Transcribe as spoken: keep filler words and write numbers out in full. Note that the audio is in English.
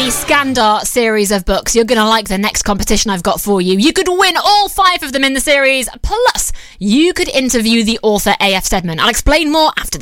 the Skandar series of books, you're going to like the next competition I've got for you. You could win all five of them in the series, plus you could interview the author A F Stedman. I'll explain more after this.